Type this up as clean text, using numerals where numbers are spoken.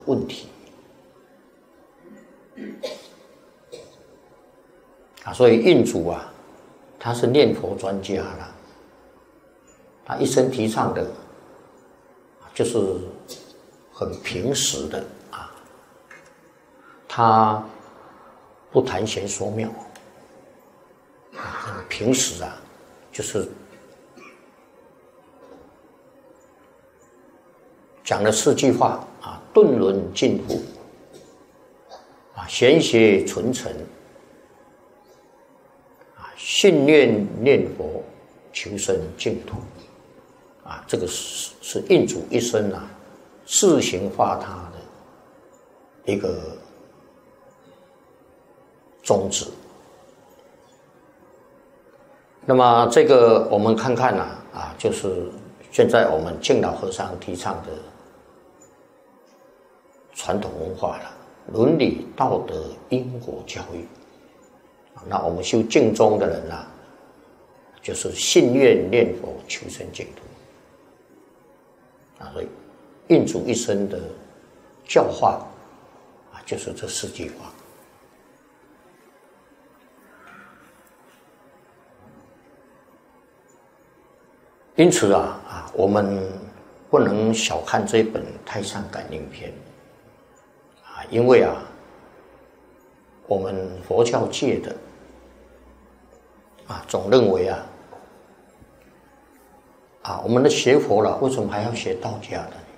问题所以印祖他是念佛专家啦，他一生提倡的就是很平实的他不谈玄说妙很平实就是讲了4句话顿伦尽乎玄学纯诚信愿念佛求生净土这个是印祖一生自行发他的一个宗旨。那么这个我们看看就是现在我们净老和尚提倡的传统文化了，伦理道德因果教育。那我们修净宗的人就是信愿念佛求生净土所以印祖一生的教化就是这4句话。因此我们不能小看这本《太上感应篇》因为我们佛教界的总认为我们的学佛了，为什么还要学道家的？